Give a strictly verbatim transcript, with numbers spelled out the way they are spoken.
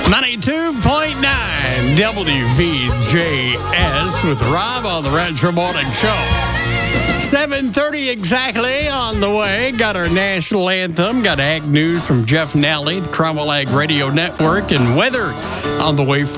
ninety-two point nine W V J S with Rob on the Retro Morning Show. seven thirty exactly on the way. Got our national anthem. Got ag news from Jeff Nally, the Cromwell Ag Radio Network, and weather on the way for